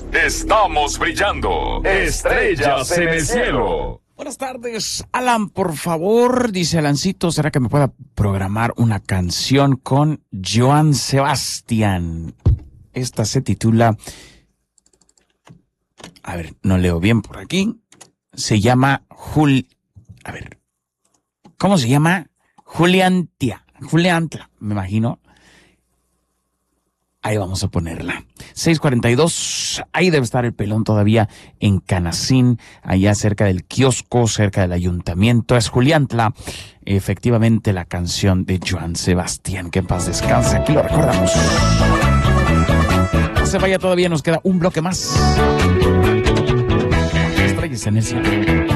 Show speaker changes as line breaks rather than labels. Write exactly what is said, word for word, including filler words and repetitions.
Estamos brillando. Estrellas en el cielo.
Buenas tardes, Alan, por favor, dice Alancito, ¿será que me pueda programar una canción con Joan Sebastián? Esta se titula, a ver, no leo bien por aquí, se llama Jul, a ver, ¿cómo se llama? Juliantia, Juliantla, me imagino. Ahí vamos a ponerla. seis cuarenta y dos, ahí debe estar el pelón todavía en Canacín, allá cerca del kiosco, cerca del ayuntamiento. Es Juliantla, efectivamente la canción de Joan Sebastián. Que en paz descanse, aquí lo recordamos. No se vaya todavía, nos queda un bloque más. Estrellas en el cielo.